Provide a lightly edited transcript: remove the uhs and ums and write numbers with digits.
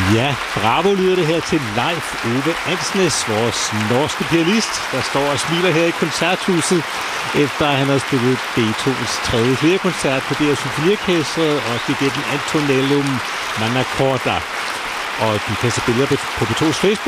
Ja, bravo lyder det her til Leif Ove Ansnes, vores norske pianist, der står og smiler her i koncerthuset, efter at han har spillet Beethovens 3. klaverkoncert på DR Symfoniorkestret og det den Antonellum Manna Corda. Og du kan se billeder på P2's Facebook.